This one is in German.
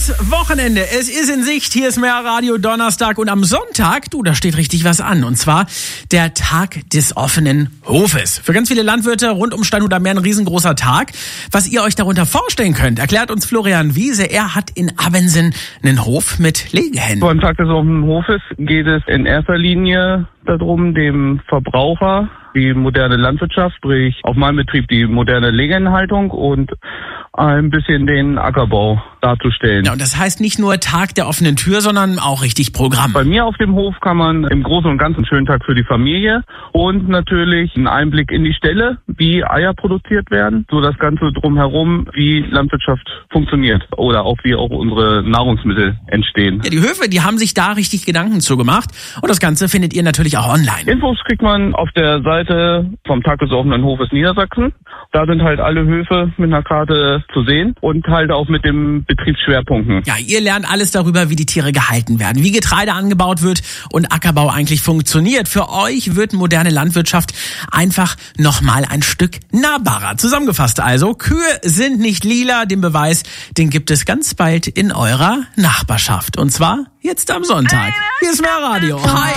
Das Wochenende, es ist in Sicht. Hier ist mehr Radio Donnerstag und am Sonntag, da steht richtig was an. Und zwar der Tag des offenen Hofes. Für ganz viele Landwirte rund um Steinhuder Meer ein riesengroßer Tag. Was ihr euch darunter vorstellen könnt, erklärt uns Florian Wiese. Er hat in Abensen einen Hof mit Legehennen. Beim Tag des offenen Hofes geht es in erster Linie darum, dem Verbraucher die moderne Landwirtschaft, sprich auf meinem Betrieb die moderne Legehennenhaltung und ein bisschen den Ackerbau darzustellen. Ja, und das heißt nicht nur Tag der offenen Tür, sondern auch richtig Programm. Bei mir auf dem Hof kann man im Großen und Ganzen einen schönen Tag für die Familie und natürlich einen Einblick in die Ställe, wie Eier produziert werden, so das Ganze drumherum, wie Landwirtschaft funktioniert oder auch wie auch unsere Nahrungsmittel entstehen. Ja, die Höfe, die haben sich da richtig Gedanken zugemacht und das Ganze findet ihr natürlich auch online. Infos kriegt man auf der Seite vom Tag des offenen Hofes Niedersachsen. Da sind halt alle Höfe mit einer Karte zu sehen und halt auch mit den Betriebsschwerpunkten. Ja, ihr lernt alles darüber, wie die Tiere gehalten werden, wie Getreide angebaut wird und Ackerbau eigentlich funktioniert. Für euch wird moderne Landwirtschaft einfach nochmal ein Stück nahbarer. Zusammengefasst also, Kühe sind nicht lila. Den Beweis, den gibt es ganz bald in eurer Nachbarschaft. Und zwar jetzt am Sonntag. Hier ist mehr Radio. Hi.